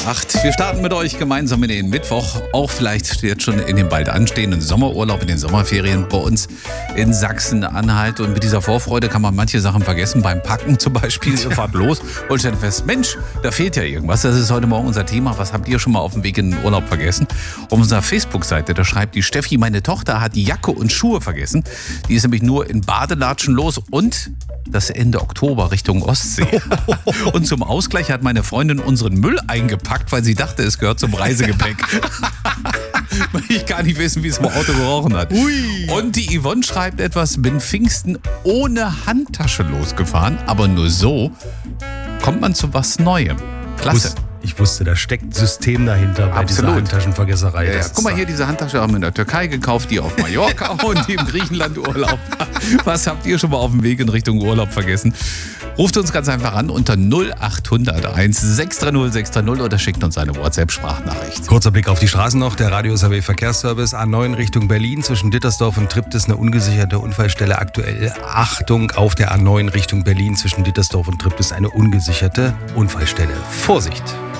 8. Wir starten mit euch gemeinsam in den Mittwoch. Auch vielleicht jetzt schon in den bald anstehenden Sommerurlaub, in den Sommerferien bei uns in Sachsen-Anhalt. Und mit dieser Vorfreude kann man manche Sachen vergessen. Beim Packen zum Beispiel. Ihr fahrt los und stellt fest, Mensch, da fehlt ja irgendwas. Das ist heute Morgen unser Thema. Was habt ihr schon mal auf dem Weg in den Urlaub vergessen? Auf unserer Facebook-Seite, da schreibt die Steffi, meine Tochter hat die Jacke und Schuhe vergessen. Die ist nämlich nur in Badelatschen los und das Ende Oktober Richtung Ostsee. Und zum Ausgleich hat meine Freundin unseren Müll eingepackt, weil sie dachte, es gehört zum Reisegepäck. Weil ich gar nicht wissen, wie es im Auto gerochen hat. Ui. Und die Yvonne schreibt etwas, bin Pfingsten ohne Handtasche losgefahren, aber nur so kommt man zu was Neuem. Klasse. Ich wusste, da steckt System dahinter bei dieser Handtaschenvergesserei. Ja. Guck mal hier, diese Handtasche haben wir in der Türkei gekauft, die auf Mallorca und die im Griechenland Urlaub. Was habt ihr schon mal auf dem Weg in Richtung Urlaub vergessen? Ruft uns ganz einfach an unter 0801 630 630 oder schickt uns eine WhatsApp-Sprachnachricht. Kurzer Blick auf die Straßen noch. Der Radio SAW Verkehrsservice A9 Richtung Berlin. Zwischen Dittersdorf und Triptis eine ungesicherte Unfallstelle. Aktuell Achtung auf der A9 Richtung Berlin. Zwischen Dittersdorf und Triptis eine ungesicherte Unfallstelle. Vorsicht!